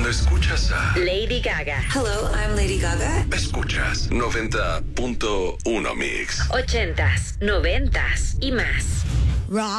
escuchas a Lady Gaga. Hello, I'm Lady Gaga. Escuchas 90.1 Mix. 80s, 90s y más. Rock.